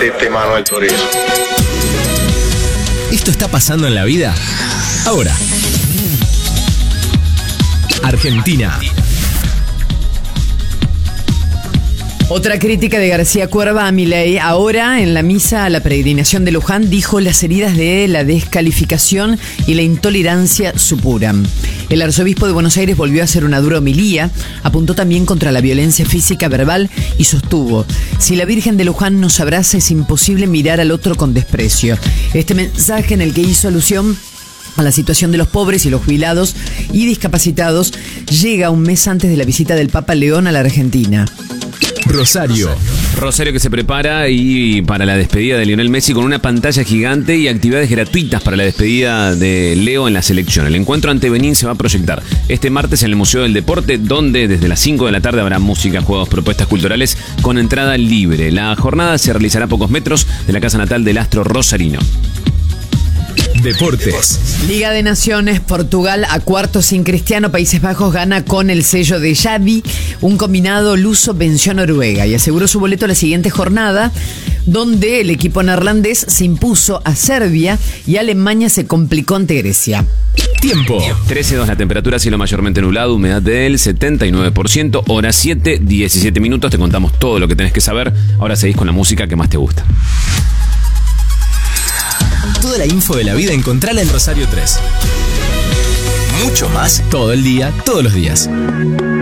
Manuel Turizo. ¿Esto está pasando en la vida? Ahora. Argentina. Otra crítica de García Cuerva a Milei. Ahora, en la misa a la peregrinación de Luján, dijo: las heridas de la descalificación y la intolerancia supuran. El arzobispo de Buenos Aires volvió a hacer una dura homilía, apuntó también contra la violencia física verbal y sostuvo: si la Virgen de Luján nos abraza, es imposible mirar al otro con desprecio. Este mensaje, en el que hizo alusión a la situación de los pobres y los jubilados y discapacitados, llega un mes antes de la visita del Papa León a la Argentina. Rosario que se prepara y para la despedida de Lionel Messi con una pantalla gigante y actividades gratuitas para la despedida de Leo en la selección. El encuentro ante Benín se va a proyectar este martes en el Museo del Deporte, donde desde las 5 de la tarde habrá música, juegos, propuestas culturales con entrada libre. La jornada se realizará a pocos metros de la casa natal del astro rosarino. Deportes. Liga de Naciones, Portugal a cuartos sin Cristiano. Países Bajos gana con el sello de Xavi. Un combinado luso venció a Noruega y aseguró su boleto a la siguiente jornada, donde el equipo neerlandés se impuso a Serbia y Alemania se complicó ante Grecia. Tiempo. 13:02 la temperatura, cielo mayormente nublado, humedad del 79%, hora 7, 17 minutos. Te contamos todo lo que tenés que saber. Ahora seguís con la música que más te gusta. Toda la info de la vida encontrala en Rosario 3. Mucho más todo el día, todos los días.